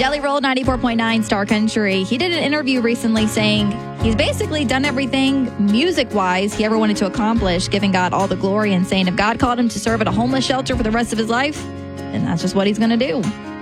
Jelly Roll 94.9 Star Country. He did an interview recently saying he's basically done everything music-wise he ever wanted to accomplish, giving God all the glory and saying if God called him to serve at a homeless shelter for the rest of his life, then that's just what he's going to do.